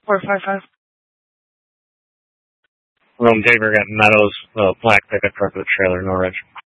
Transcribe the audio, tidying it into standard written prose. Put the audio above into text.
455. Rome David got Meadows, black pickup truck with trailer, Norridge.